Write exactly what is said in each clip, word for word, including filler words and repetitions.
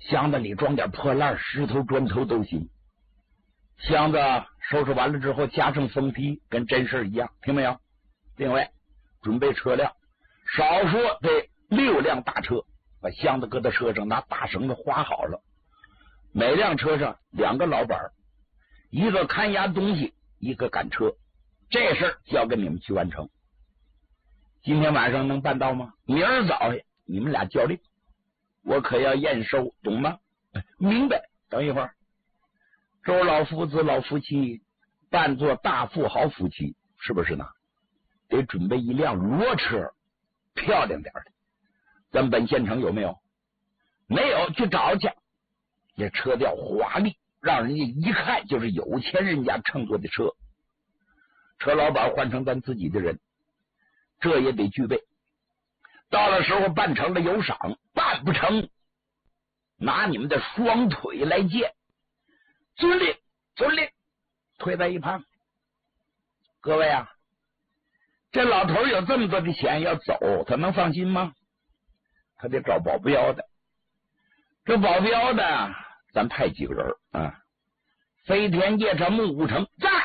箱子里装点破烂、石头、砖头都行。箱子收拾完了之后，加上封皮，跟真事一样，听没有？另外，准备车辆，少说得六辆大车，把箱子搁到车上，拿大绳子划好了。每辆车上两个老板，一个看押东西，一个赶车。这事儿交给你们去完成。今天晚上能办到吗？明儿早上你们俩交令，我可要验收，懂吗？明白。等一会儿，周老夫子老夫妻扮作大富豪夫妻，是不是呢？得准备一辆骡车，漂亮点的。咱本县城有没有？没有，去找去。这车调华丽，让人家一看就是有钱人家乘坐的车。车老板换成咱自己的人，这也得具备。到了时候办成了有赏，办不成拿你们的双腿来见。遵令，遵令，推在一旁。各位啊，这老头有这么多的钱要走，他能放心吗？他得找保镖的。这保镖的，咱派几个人啊？飞天夜叉木武城在，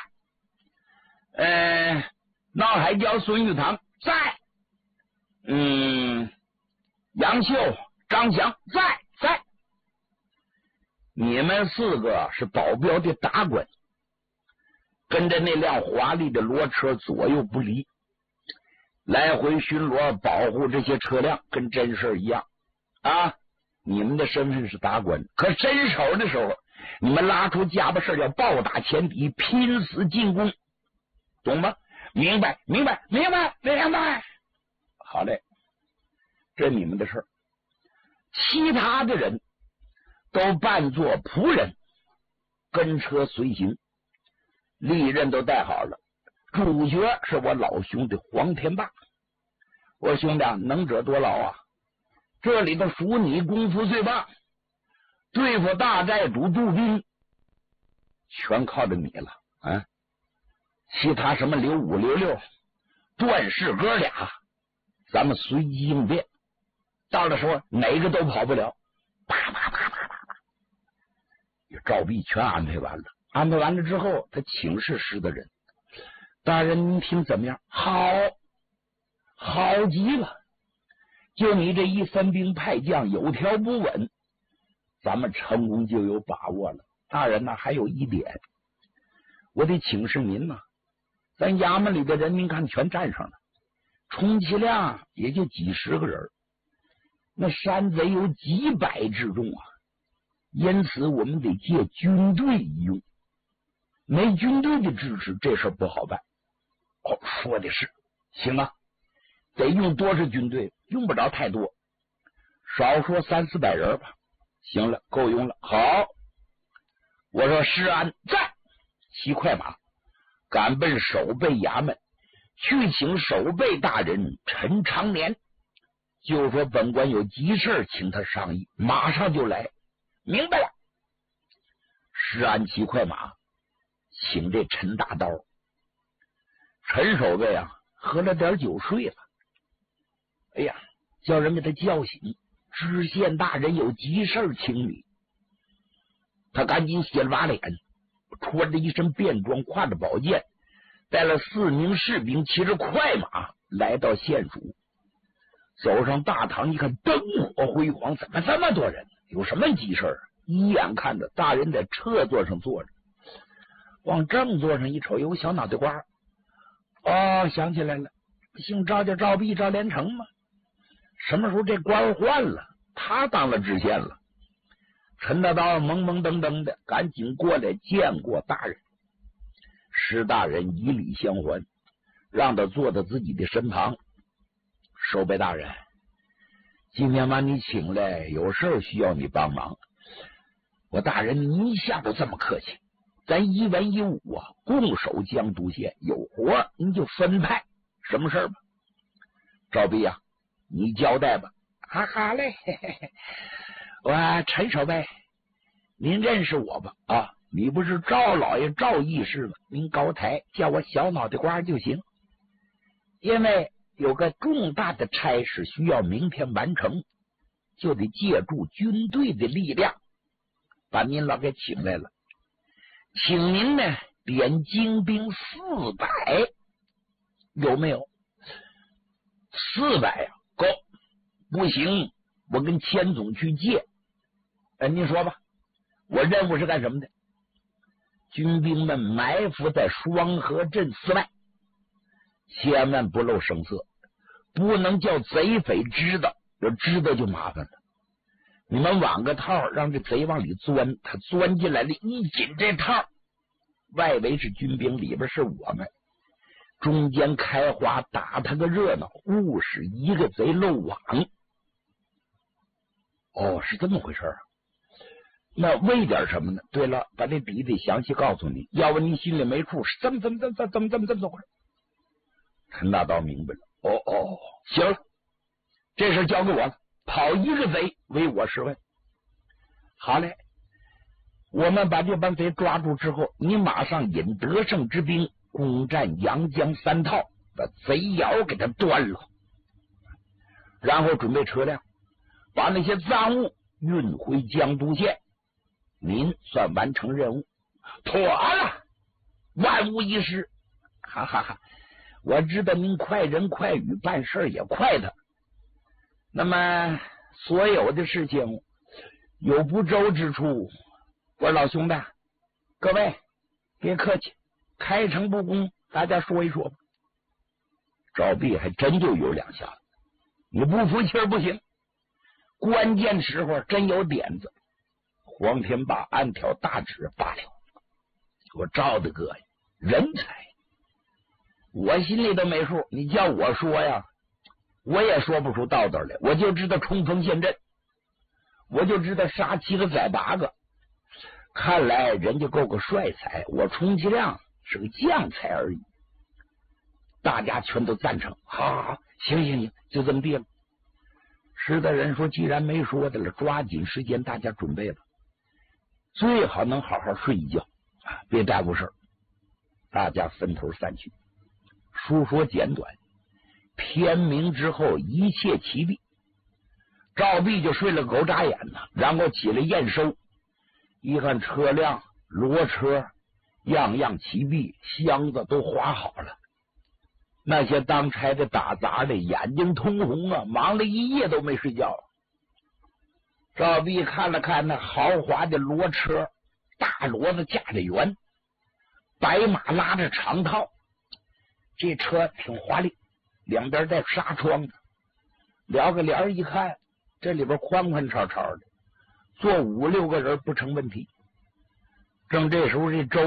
呃，闹海椒孙玉堂在，嗯，杨秀张翔在在。你们四个是保镖的打滚，跟着那辆华丽的骡车左右不离，来回巡逻，保护这些车辆，跟真事一样啊！你们的身份是打滚，可伸手的时候，你们拉出家伙事要暴打前敌，拼死进攻，懂吗？明白，明白，明白，明白。好嘞，这你们的事儿。其他的人都扮作仆人，跟车随行，利刃都带好了。主角是我老兄弟黄天霸。我说兄弟啊，能者多劳啊，这里头属你功夫最棒，对付大寨主杜宾全靠着你了啊！其他什么刘五、刘六、段氏哥俩，咱们随机应变，到了时候哪个都跑不了。啪啪啪啪啪啪，赵壁全安排完了。安排完了之后，他请示师的人：“大人，您听怎么样？”“好，好极了！就你这一分兵派将，有条不紊，咱们成功就有把握了。大人呢，还有一点，我得请示您呢。咱衙门里的人，您看全站上了，充其量也就几十个人，那山贼有几百之众啊，因此我们得借军队一用。没军队的支持，这事不好办。”“哦，说的是，行啊，得用多少军队？用不着太多，少说三四百人吧。行了，够用了。好，我说施安在，骑快马赶奔守备衙门，去请守备大人陈长年，就说本官有急事请他商议，马上就来。”“明白了。”施安骑快马请这陈大刀。陈守备啊，喝了点酒睡了。哎呀，叫人给他叫醒，知县大人有急事请你。他赶紧洗了把脸，穿着一身便装，挎着宝剑，带了四名士兵，骑着快马来到县署。走上大堂一看，灯火辉煌，怎么这么多人？有什么急事啊？一眼看着大人在车座上坐着，往正座上一瞅，有个小脑袋瓜。哦，想起来了，姓赵叫赵壁，赵连成嘛。什么时候这官换了，他当了知县了。陈大刀懵懵登登的，赶紧过来见过大人。施大人以礼相还，让他坐到自己的身旁。“守备大人，今天把你请来，有事需要你帮忙。我大人您一下都这么客气，咱一文一武啊，共守江都县，有活您就分派，什么事儿吧？”“赵壁啊，你交代吧。”“啊，好嘞，嘿嘿嘿，我陈守备，您认识我吧？啊，你不是赵老爷赵义士吗？您高抬，叫我小脑袋瓜就行。因为有个重大的差事需要明天完成， 就得借助军队的力量把您老给请来了，请您呢点精兵四百，有没有？四百呀，够？不行，我跟钱总去借。哎，您说吧，我任务是干什么的？军兵们埋伏在双河镇四外，千万不露声色，不能叫贼匪知道，要知道就麻烦了。你们网个套，让这贼往里钻，他钻进来了，一紧这套，外围是军兵，里边是我们，中间开花，打他个热闹，误使一个贼漏网。哦，是这么回事啊？那为点什么呢？对了，把这底得详细告诉你，要不你心里没数，是怎么怎么怎么怎么怎么怎么怎么回事？陈大刀明白了，哦哦，行了，这事交给我了，跑一个贼为我是问。好嘞，我们把这帮贼抓住之后，你马上引得胜之兵攻占阳江三套，把贼窑给他端了，然后准备车辆，把那些赃物运回江都县。您算完成任务，妥了，万无一失。哈哈哈！我知道您快人快语，办事也快的。那么所有的事情有不周之处，我说老兄弟，各位别客气，开诚布公，大家说一说吧。赵壁还真就有两下子，你不服气不行，关键时候真有点子。黄天霸按条大指罢了，我赵大哥呀，人才，我心里都没数，你叫我说呀，我也说不出道道来，我就知道冲锋陷阵，我就知道杀七个宰八个，看来人家够个帅才，我充其量是个将才而已。大家全都赞成，好好好，行行行，就这么定了。石大人说，既然没说的了，抓紧时间，大家准备了。最好能好好睡一觉啊，别耽误事儿。大家分头散去。书说简短，天明之后一切齐毕，赵壁就睡了狗眨眼呢，然后起来验收，一看车辆、骡车样样齐毕，箱子都划好了。那些当差的打杂的眼睛通红啊，忙了一夜都没睡觉。赵壁看了看那豪华的骡车，大骡子驾着辕，白马拉着长套，这车挺华丽，两边带纱窗的，撩个帘一看，这里边宽宽敞敞的，坐五六个人不成问题。正这时候，这周